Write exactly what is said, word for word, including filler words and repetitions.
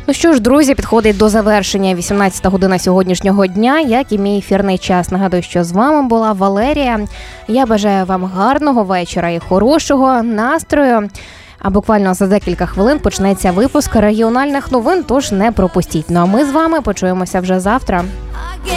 Ну що ж, друзі, підходить до завершення вісімнадцята година сьогоднішнього дня, як і мій ефірний час. Нагадую, що з вами була Валерія. Я бажаю вам гарного вечора і хорошого настрою. А буквально за декілька хвилин почнеться випуск регіональних новин, тож не пропустіть. Ну а ми з вами почуємося вже завтра.